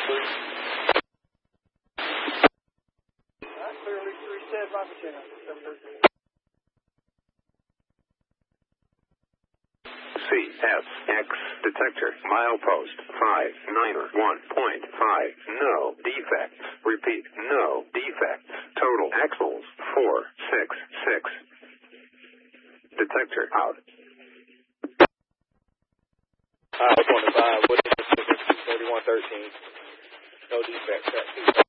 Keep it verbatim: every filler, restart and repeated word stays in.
three. Alright, clearly three said by Virginia. C S X detector milepost five nine one point five. No defects. Repeat, no defects. Total axles four six six. Detector out. I twenty-five, what is it? thirty-one thirteen. No defects.